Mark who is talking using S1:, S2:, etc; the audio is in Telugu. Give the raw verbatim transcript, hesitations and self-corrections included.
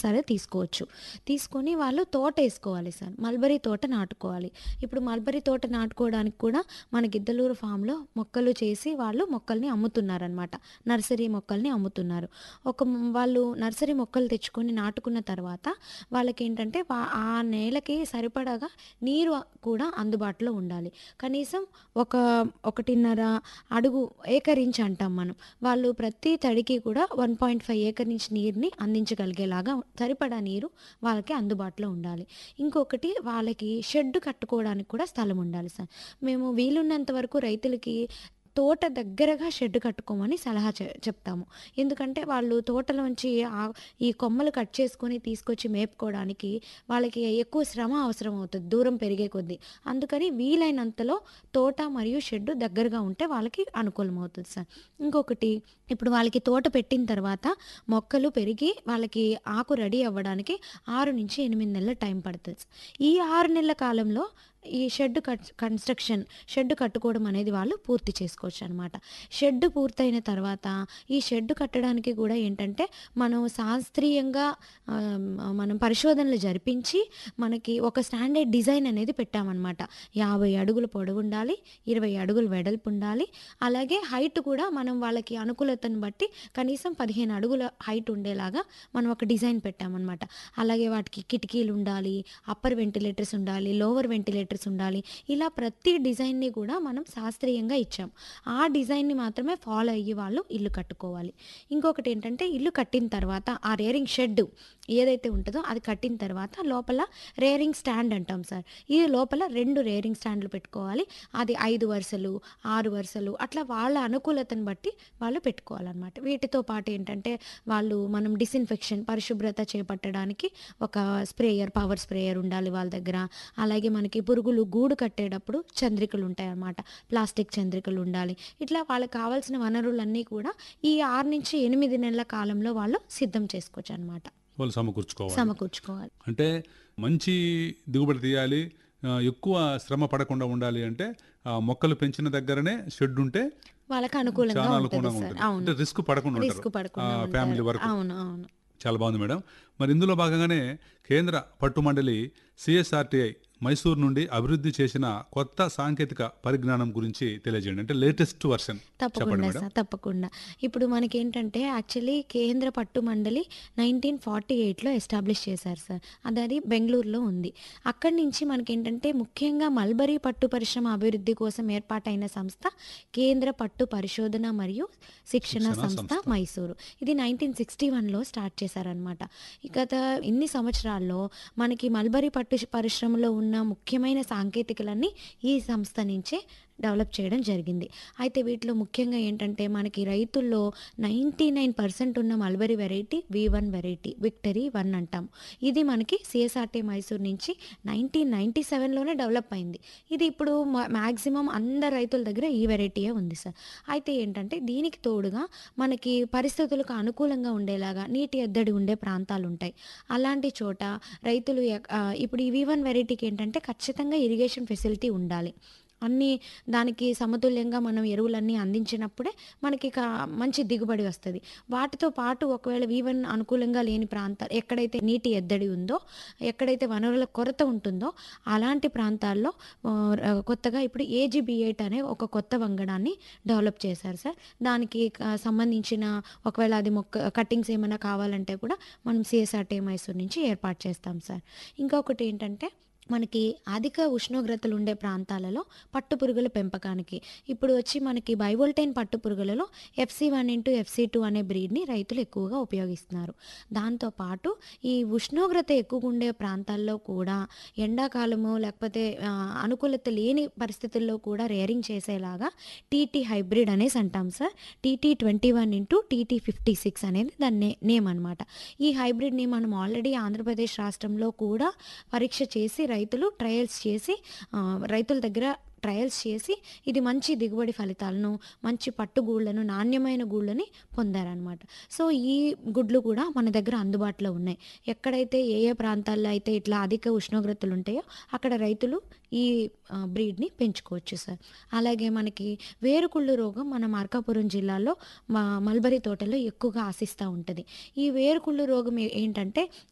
S1: సరే తీసుకోవచ్చు. తీసుకొని వాళ్ళు తోటేసుకోవాలి సార్. మల్బరీ తోట నాటుకోవాలి. ఇప్పుడు మల్బరీ తోట నాటుకోవడానికి కూడా మన గిద్దలూరు ఫామ్‌లో మొక్కలు చేసి వాళ్ళు మొక్కల్ని అమ్ముతున్నారనమాట. నర్సరీ మొక్కల్ని అమ్ముతున్నారు. ఒక మ్ వాళ్ళు నర్సరీ మొక్కలు తెచ్చుకొని నాటుకున్న తర్వాత వాళ్ళకేంటంటే వా ఆ నేలకి సరిపడగా నీరు కూడా అందుబాటులో ఉండాలి. కనీసం ఒక ఒకటిన్నర అడుగు ఏకర్ ఇంచ్ అంటాం మనం. వాళ్ళు ప్రతి తడికి కూడా ఒకటి పాయింట్ ఐదు ఏకర్ ఇంచ్ నీరుని అందించగలిగేలాగా సరిపడా నీరు వాళ్ళకి అందుబాటులో ఉండాలి. ఇంకొకటి వాళ్ళకి షెడ్ కట్టుకోవడానికి కూడా స్థలం ఉండాలి సార్. మేము వీలున్నంత వరకు రైతులకి తోట దగ్గరగా షెడ్ కట్టుకోమని సలహా చె చెప్తాము. ఎందుకంటే వాళ్ళు తోటలోంచి ఆహ్, ఈ కొమ్మలు కట్ చేసుకొని తీసుకొచ్చి మేపుకోవడానికి వాళ్ళకి ఎక్కువ శ్రమ అవసరం అవుతది దూరం పెరిగే కొద్దీ. అందుకని వీలైనంతలో తోట మరియు షెడ్డు దగ్గరగా ఉంటే వాళ్ళకి అనుకూలమవుతది సార్. ఇంకొకటి ఇప్పుడు వాళ్ళకి తోట పెట్టిన తర్వాత మొక్కలు పెరిగి వాళ్ళకి ఆకు రెడీ అవ్వడానికి ఆరు నుంచి ఎనిమిది నెలల టైం పడతది. ఈ ఆరు నెలల కాలంలో ఈ షెడ్ కట్ కన్‌స్ట్రక్షన్ షెడ్ కట్టుకోవడం అనేది వాళ్ళు పూర్తి చేసుకోవచ్చనమాట. షెడ్ పూర్తయిన తర్వాత ఈ షెడ్ కట్టడానికి కూడా ఏంటంటే మనం శాస్త్రీయంగా ఆహ్, మనం పరిశోధనలు జరిపించి మనకి ఒక స్టాండర్డ్ డిజైన్ అనేది పెట్టామనమాట. యాభై అడుగుల పొడవుండాలి, ఇరవై అడుగుల వెడల్పుండాలి. అలాగే హైట్ కూడా మనం వాళ్ళకి అనుకూలతను బట్టి కనీసం పదిహేను అడుగుల హైట్ ఉండేలాగా మనం ఒక డిజైన్ పెట్టామనమాట. అలాగే వాటికి కిటికీలుండాలి, అప్పర్ వెంటిలేటర్స్ ఉండాలి, లోవర్ వెంటిలేటర్స్ ఉండాలి. ఇలా ప్రతి డిజైన్‌ని కూడా మనం శాస్త్రీయంగా ఇచ్చాం. ఆ డిజైన్‌ని మాత్రమే ఫాలో అయ్యి వాళ్ళు ఇల్లు కట్టుకోవాలి. ఇంకొకటేంటంటే ఇల్లు కట్టిన తర్వాత ఆ రేరింగ్ షెడ్ ఏదైతే ఉంటదో అది కట్టిన తర్వాత లోపల రేరింగ్ స్టాండ్ అంటాం సార్. ఈ లోపల రెండు రేరింగ్ స్టాండ్‌లు పెట్టుకోవాలి. అది ఐదు వరుసలు, ఆరు వరుసలు అట్లా వాళ్ళ అనుకూలతను బట్టి వాళ్ళు పెట్టుకోవాలనమాట. వీటితో పాటు ఏంటంటే వాళ్ళు మనం డిసిన్ఫెక్షన్ పరిశుభ్రత చేపట్టడానికి ఒక స్ప్రేయర్, పవర్ స్ప్రేయర్ ఉండాలి వాళ్ళ దగ్గర. అలాగే మనకి పురుగులు గూడు కట్టేటప్పుడు చంద్రికలు ఉంటాయన్నమాట. ప్లాస్టిక్ చంద్రికలు ఉండాలి. ఇట్లా వాళ్ళకి కావాల్సిన వనరులన్నీ కూడా ఈ ఆరు నుంచి ఎనిమిది నెలల కాలంలో వాళ్ళు సిద్ధం చేసుకోవచ్చనమాట.
S2: వాళ్ళు సమకూర్చుకోవాలి.
S1: సమకూర్చుకోవాలి.
S2: అంటే మంచి దిగుబడి తీయాలి, ఆహ్, ఎక్కువ శ్రమ పడకుండా ఉండాలి అంటే ఆ మొక్కలు పెంచిన దగ్గరనే షెడ్ ఉంటే
S1: వాళ్ళకి అనుకూలంగా
S2: చాలా
S1: ఉంటది
S2: అనుకూలంగా
S1: సార్.
S2: ఉంటుంది.
S1: అవును.
S2: అంటే రిస్క్ పడకుండా ఉంటారు
S1: రిస్క్
S2: ఆ
S1: పడకుండా
S2: ఫ్యామిలీ
S1: ఉంటారు.
S2: వరకు.
S1: అవును. అవును.
S2: చాలా బాగుంది మేడం. మరి ఇందులో భాగంగానే కేంద్ర పట్టు మండలి సిఎస్ఆర్టీఐ మైసూర్ నుండి అభివృద్ధి చేసిన కొత్త సాంకేతిక పరిజ్ఞానం గురించి తెలియజేయండి. అంటే లేటెస్ట్ వర్షన్ చెప్పండి
S1: తప్పకుండా
S2: మేడం.
S1: సార్. తప్పకుండా. ఇప్పుడు మనకేంటంటే యాక్చువల్లీ కేంద్ర పట్టు మండలి పంతొమ్మిది వందల నలభై ఎనిమిదిలో ఎస్టాబ్లిష్ చేశారు సార్. అదది బెంగుళూరులో ఉంది. అక్కడి నుంచి మనకేంటంటే ముఖ్యంగా మల్బరీ పట్టు పరిశ్రమ అభివృద్ధి కోసం ఏర్పాటైన సంస్థ కేంద్ర పట్టు పరిశోధన మరియు శిక్షణ
S2: శిక్షణ
S1: సంస్థ
S2: సంస్థ.
S1: మైసూరు. ఇది పంతొమ్మిది వందల అరవై ఒకటిలో స్టార్ట్ చేశారనమాట. గత ఇన్ని సంవత్సరాల్లో మనకి మల్బరీ పట్టు పరిశ్రమలో ఉన్న ముఖ్యమైన సాంకేతికలన్నీ ఈ సంస్థ నుంచే డెవలప్ చేయడం జరిగింది. అయితే వీటిలో ముఖ్యంగా ఏంటంటే మనకి రైతుల్లో తొంభై తొమ్మిది పర్సెంట్ ఉన్న mulberry variety V one variety victory one అంటాం. ఇది మనకి సిఎస్ఆర్టీ మైసూర్ నుంచి పంతొమ్మిది వందల తొంభై ఏడులోనే డెవలప్ అయింది. ఇది ఇప్పుడు మ మ్యాక్సిమం అందరు రైతుల దగ్గర ఈ వెరైటీయే ఉంది సార్. అయితే ఏంటంటే దీనికి తోడుగా మనకి పరిస్థితులకు అనుకూలంగా ఉండేలాగా నీటి ఎద్దడి ఉండే ప్రాంతాలు ఉంటాయి. అలాంటి చోట రైతులు ఎక్ ఆహ్, ఇప్పుడు ఈ వి వన్ వెరైటీకి ఏంటంటే ఖచ్చితంగా ఇరిగేషన్ ఫెసిలిటీ ఉండాలి. అన్నీ దానికి సమతుల్యంగా మనం ఎరువులన్నీ అందించినప్పుడే మనకి క మంచి దిగుబడి వస్తది. వాటితో పాటు ఒకవేళ వి వన్ అనుకూలంగా లేని ప్రాంతాలు ఎక్కడైతే నీటి ఎద్దడి ఉందో, ఎక్కడైతే వనరుల కొరత ఉంటుందో అలాంటి ప్రాంతాల్లో ఆహ్, ర కొత్తగా ఇప్పుడు ఏజీబీ ఎయిట్ అనే ఒక కొత్త వంగడాన్ని డెవలప్ చేశారు సార్. దానికి క సంబంధించిన ఒకవేళ అది మొక్క కట్టింగ్స్ ఏమైనా కావాలంటే కూడా మనం సిఎస్ఆర్టీ మైసూర్ నుంచి ఏర్పాటు చేస్తాం సార్. ఇంకొకటి ఏంటంటే మనకి అధిక ఉష్ణోగ్రతలు ఉండే ప్రాంతాలలో పట్టుపురుగుల పెంపకానికి ఇప్పుడు వచ్చి మనకి బైవోల్టైన్ పట్టుపురుగులలో FC one into FC two అనే బ్రీడ్‌ని రైతులు ఎక్కువగా ఉపయోగిస్తున్నారు. దాంతో పాటు ఈ ఉష్ణోగ్రత ఎక్కువగా ఉండే ప్రాంతాల్లో కూడా ఎండాకాలము లేకపోతే ఆహ్, అనుకూలత లేని పరిస్థితుల్లో కూడా రేరింగ్ చేసేలాగా టీటీ హైబ్రిడ్ అనేసి అంటాం sir. TT twenty one into TT fifty six అనేది దాని నే నేమ్ అనమాట. ఈ హైబ్రిడ్‌ని మనం ఆల్రెడీ ఆంధ్రప్రదేశ్ రాష్ట్రంలో కూడా పరీక్ష చేసి రైతులు ట్రయల్స్ చేసి ఆహ్, రైతుల దగ్గర ట్రయల్స్ చేసి ఇది మంచి దిగుబడి ఫలితాలను, మంచి పట్టు గూళ్ళను, నాణ్యమైన గూళ్ళని పొందారనమాట. సో, ఈ గుడ్లు కూడా మన దగ్గర అందుబాటులో ఉన్నాయి. ఎక్కడైతే ఏ ఏ ప్రాంతాల్లో అయితే ఇట్లా అధిక ఉష్ణోగ్రతలు ఉంటాయో అక్కడ రైతులు ఈ ఆహ్, బ్రీడ్‌ని పెంచుకోవచ్చు సార్. అలాగే మనకి వేరుకుళ్ళు రోగం మన మార్కాపురం జిల్లాలో మ మల్బరీ తోటలో ఎక్కువగా ఆశిస్తా ఉంటది. ఈ వేరుకుళ్ళు రోగం ఏ ఏంటంటే